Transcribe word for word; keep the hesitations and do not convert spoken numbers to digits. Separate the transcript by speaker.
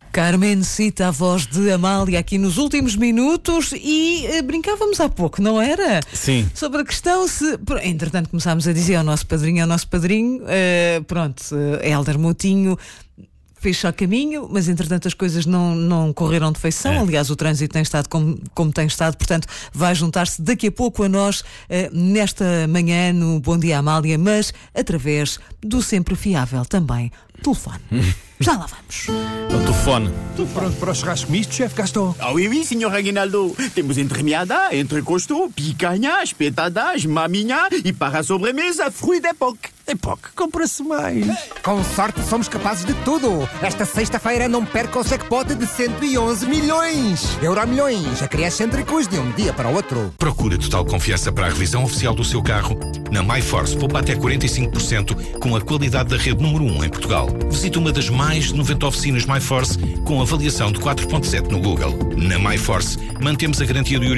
Speaker 1: Carmen cita a voz de Amália aqui nos últimos minutos e eh, brincávamos há pouco, não era?
Speaker 2: Sim.
Speaker 1: Sobre a questão se... Entretanto começámos a dizer ao nosso padrinho, ao nosso padrinho, eh, pronto, eh, Hélder Moutinho fez só caminho, mas entretanto as coisas não, não correram de feição. É. Aliás, o trânsito tem estado como, como tem estado, portanto vai juntar-se daqui a pouco a nós eh, nesta manhã no Bom Dia Amália, mas através do sempre fiável também telefone. Já lá vamos.
Speaker 2: O telefone.
Speaker 3: Tudo pronto para o churrasco misto, chefe Gaston?
Speaker 4: Ah oui, oui, senhor Aguinaldo. Temos entremeada, entrecosto, picanha, espetadas, maminha e para a sobremesa, fruit d'époque.
Speaker 3: Époque, compra-se mais.
Speaker 5: Com sorte somos capazes de tudo. Esta sexta-feira não perca o jackpot de cento e onze milhões. Euromilhões, acresce entre cus de um dia para o outro.
Speaker 6: Procura total confiança para a revisão oficial do seu carro. Na MyForce poupa até quarenta e cinco por cento com a qualidade da rede número um em Portugal. Visite uma das mais de noventa oficinas MyForce com avaliação de quatro ponto sete no Google. Na MyForce mantemos a garantia do